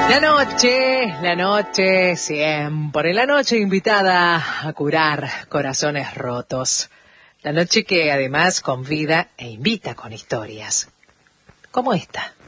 La noche, siempre la noche invitada a curar corazones rotos. La noche que además convida e invita con historias. Como esta.